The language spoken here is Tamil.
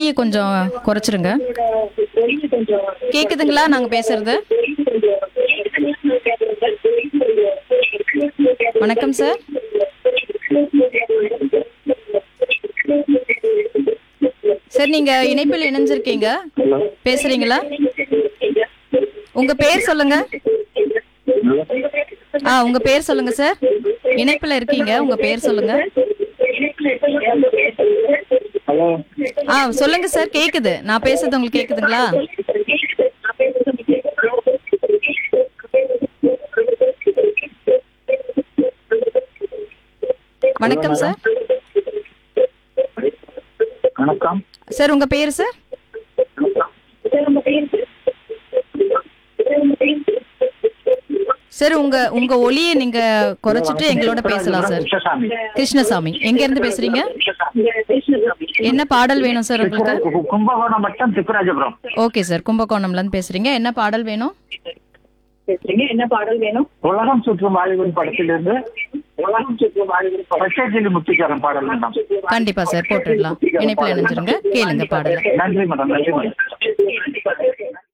ஒலியை கொஞ்சம் குறைச்சிருங்க. கேக்குதுங்களா நாங்க பேசுறது? வணக்கம் சார். சார் நீங்க இணைப்பில் இணைஞ்சிருக்கீங்க, பேசுறீங்களா? உங்க பேர் சொல்லுங்க. உங்க பேர் சொல்லுங்க சார். இணைப்புல இருக்கீங்க, உங்க பேர் சொல்லுங்க. சொல்லுங்க சார். கேக்குது, நான் பேசுறது உங்களுக்கு கேக்குதுங்களா? வணக்கம் சார். வணக்கம் சார், உங்க பேர் சார்? சார் உங்க ஒலியை நீங்க குறைச்சிட்டு எங்களோட பேசலாம் சார். கிருஷ்ணசாமி, எங்க இருந்து பேசுறீங்க? என்ன பாடல் வேணும் சார் உங்களுக்கு? கும்பகோணம் வட்டம் திப்பராஜபுரம். ஓகே சார், கும்பகோணம்ல இருந்து பேசுறீங்க. என்ன பாடல் வேணும்? உலகம் சுற்றும் வாலிபன் படத்திலிருந்து முத்திக்காரன் பாடல் வேண்டாம். கண்டிப்பா சார், போட்டுடலாம். இணைப்பில் இணைஞ்சிருங்க, கேளுங்க பாடல். நன்றி மேடம்.